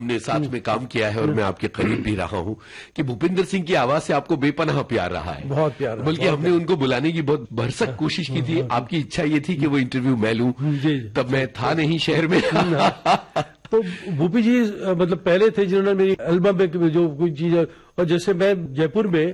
हमने साथ में काम किया है और मैं आपके करीब भी रहा हूं कि भूपिंदर सिंह की आवाज से आपको बेपनाह प्यार रहा है। बहुत प्यार, बल्कि हमने उनको बुलाने की बहुत भरसक कोशिश की थी। आपकी इच्छा ये थी कि वो इंटरव्यू मैं लूं, तब मैं था नहीं शहर में। तो भूपी जी मतलब पहले थे जिन्होंने मेरी एल्बम में जो कोई चीज, और जैसे मैं जयपुर में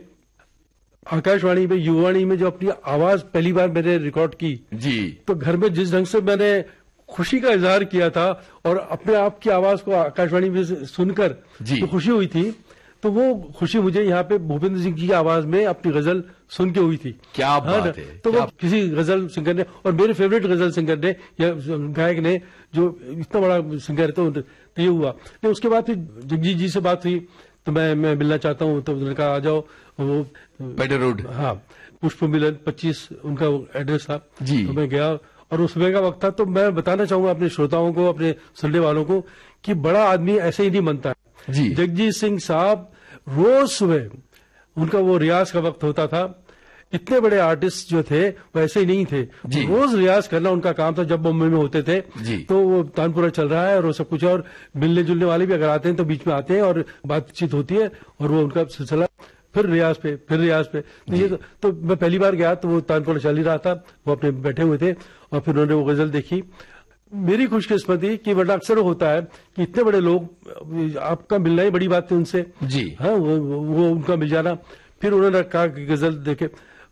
आकाशवाणी में युवाणी में जो अपनी आवाज पहली बार मैंने रिकॉर्ड की जी, तो घर में जिस ढंग से मैंने खुशी का इजहार किया था और अपने आप की आवाज को आकाशवाणी में सुनकर जो खुशी हुई थी, तो वो खुशी मुझे यहाँ पे भूपेंद्र सिंह जी की आवाज में अपनी गजल सुन के हुई थी। क्या बात है। तो वो किसी गजल सिंगर ने, और मेरे फेवरेट गजल सिंगर ने या गायक ने, जो इतना बड़ा सिंगर है, तो ये हुआ। तो उसके बाद फिर जगजीत जी से बात हुई, तो मैं मिलना चाहता हूँ, तो उन्होंने कहा आ जाओ। वो पेडर रोड, हाँ, पुष्प मिलन 25 उनका एड्रेस था जी। तो मैं गया और उस समय का वक्त था। तो मैं बताना चाहूंगा अपने श्रोताओं को, अपने सुनने वालों को, कि बड़ा आदमी ऐसे ही नहीं बनता है जी। जगजीत सिंह साहब रोज सुबह उनका वो रियाज का वक्त होता था। इतने बड़े आर्टिस्ट जो थे वैसे ही नहीं थे, रोज रियाज करना उनका काम था। जब बॉम्बे में होते थे तो वो तानपुरा चल रहा है और वो सब कुछ, और मिलने जुलने वाले भी अगर आते हैं तो बीच में आते हैं और बातचीत होती है, और वो उनका सिलसिला फिर रियाज पे। तो ये तो मैं पहली बार गया तो वो तानपुरा चल ही रहा था, वो अपने बैठे हुए थे, और फिर उन्होंने वो गजल देखी। मेरी खुशकिस्मती कि वरना अक्सर होता है कि इतने बड़े लोग, आपका मिलना ही बड़ी बात थी उनसे जी। हाँ, वो उनका मिल जाना। फिर उन्होंने कहा कि गजल देखे,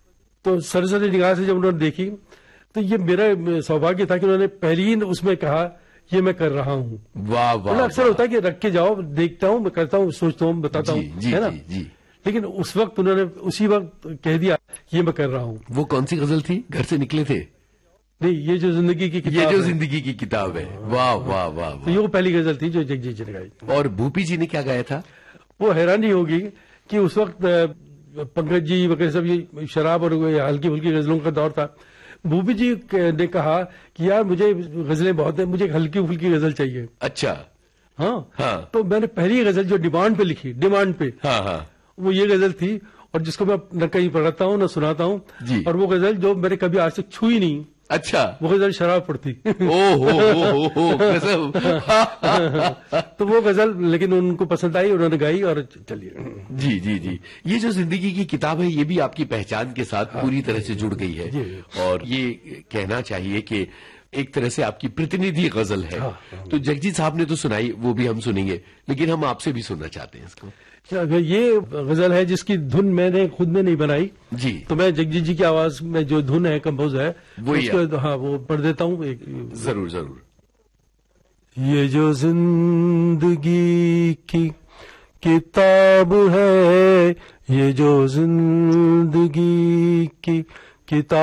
तो सरस्वती निगाह से जब उन्होंने देखी, तो ये मेरा सौभाग्य था कि उन्होंने पहले ही उसमें कहा ये मैं कर रहा हूँ। वाह वाह। अक्सर होता है कि रख के जाओ, देखता हूँ, मैं करता हूँ, सोचता हूँ, बताता हूँ, है ना। लेकिन उस वक्त उन्होंने उसी वक्त कह दिया ये मैं कर रहा हूँ। वो कौन सी गजल थी? घर से निकले थे? नहीं, ये जो जिंदगी की किताब, ये जो जिंदगी की किताब है। वाह वाह वाह। तो ये वो पहली गजल थी जो जगजीत जी ने गाई। और भूपी जी ने क्या गाया था? वो हैरानी होगी कि उस वक्त पंकज जी वगैरह सब ये शराब और हल्की फुल्की गजलों का दौर था। भूपी जी ने कहा कि यार मुझे गजलें बहुत है, मुझे हल्की फुल्की गजल चाहिए। अच्छा। हाँ। तो मैंने पहली गजल जो डिमांड पे लिखी, डिमांड पे, हाँ, वो ये गजल थी, और जिसको मैं न कहीं पढ़ता हूँ न सुनाता हूँ, और वो गजल जो मैंने कभी आज तक छुई नहीं। अच्छा। वो गजल शराब पड़ती। तो वो गजल लेकिन उनको पसंद आई, उन्होंने गाई और चलिए। जी। ये जो जिंदगी की किताब है, ये भी आपकी पहचान के साथ पूरी तरह से जुड़ गई है। और ये कहना चाहिए कि एक तरह से आपकी प्रतिनिधि गजल है। तो जगजीत साहब ने तो सुनाई, वो भी हम सुनेंगे, लेकिन हम आपसे भी सुनना चाहते हैं इसको। ये गजल है जिसकी धुन मैंने खुद में नहीं बनाई जी, तो मैं जगजीत जी की आवाज में जो धुन है, कंपोज है, हाँ, वो पढ़ देता हूँ। जरूर। ये जो जिंदगी की किताब है, ये जो जिंदगी की किताब